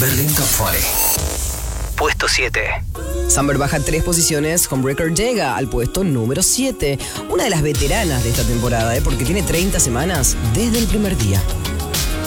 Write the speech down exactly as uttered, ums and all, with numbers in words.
Berlin Top cuarenta. Puesto siete. Summer baja tres posiciones, Homebreaker llega al puesto número siete. Una de las veteranas de esta temporada, ¿eh? Porque tiene treinta semanas desde el primer día.